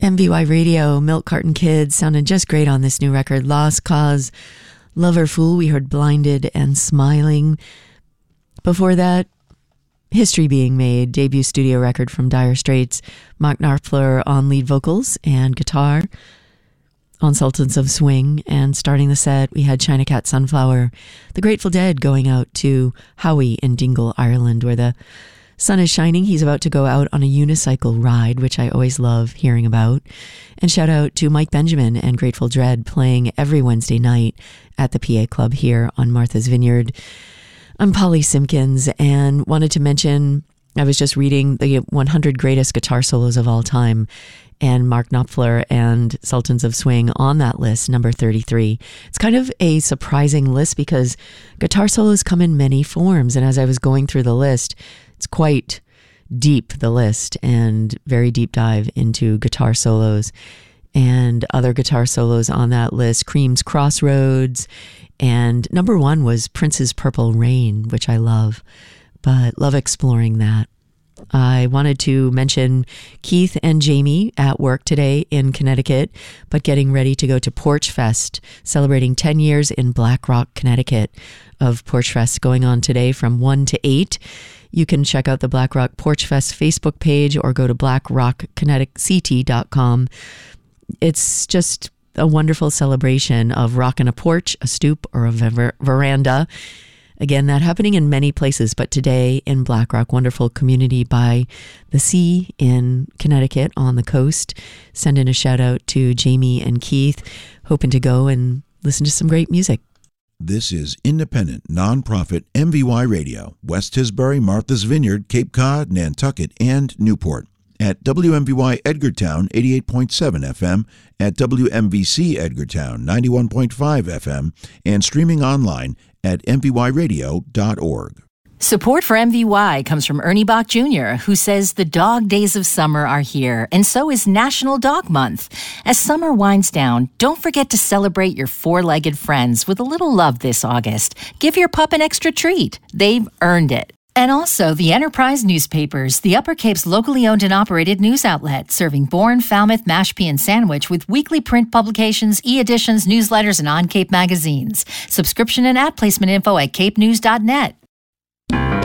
MVY Radio, Milk Carton Kids, sounded just great on this new record. Lost Cause, Lover Fool, we heard Blinded and Smiling. Before that, History Being Made, debut studio record from Dire Straits. Mark Knopfler on lead vocals and guitar on Sultans of Swing. And starting the set, we had China Cat Sunflower, The Grateful Dead, going out to Howie in Dingle, Ireland, where the sun is shining. He's about to go out on a unicycle ride, which I always love hearing about. And shout out to Mike Benjamin and Grateful Dread, playing every Wednesday night at the PA Club here on Martha's Vineyard. I'm Polly Simpkins, and wanted to mention, I was just reading the 100 greatest guitar solos of all time, and Mark Knopfler and Sultans of Swing on that list, number 33. It's kind of a surprising list because guitar solos come in many forms, and as I was going through the list, it's quite deep, the list, and very deep dive into guitar solos. And other guitar solos on that list, Cream's Crossroads, and number one was Prince's Purple Rain, which I love, but love exploring that. I wanted to mention Keith and Jamie at work today in Connecticut, but getting ready to go to Porch Fest, celebrating 10 years in Black Rock, Connecticut, of Porch Fest going on today from 1 to 8. You can check out the Black Rock Porch Fest Facebook page or go to blackrockconnecticut.com. It's just a wonderful celebration of rocking a porch, a stoop, or a veranda. Again, that happening in many places, but today in Black Rock, wonderful community by the sea in Connecticut on the coast. Send in a shout out to Jamie and Keith, hoping to go and listen to some great music. This is independent, nonprofit MVY Radio, West Tisbury, Martha's Vineyard, Cape Cod, Nantucket, and Newport. At WMVY Edgartown 88.7 FM, at WMVC Edgartown 91.5 FM, and streaming online at mvyradio.org. Support for MVY comes from Ernie Bach Jr., who says the dog days of summer are here, and so is National Dog Month. As summer winds down, don't forget to celebrate your four-legged friends with a little love this August. Give your pup an extra treat. They've earned it. And also the Enterprise newspapers, the Upper Cape's locally owned and operated news outlet, serving Bourne, Falmouth, Mashpee, and Sandwich with weekly print publications, e-editions, newsletters, and on-Cape magazines. Subscription and ad placement info at capenews.net.